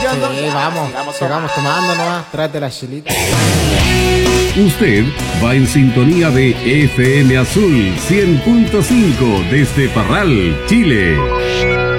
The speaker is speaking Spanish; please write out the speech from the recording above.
los dos. Sí, sigamos tomando nomás, tráete la chelita. Usted va en sintonía de FM Azul 100.5 desde Parral, Chile.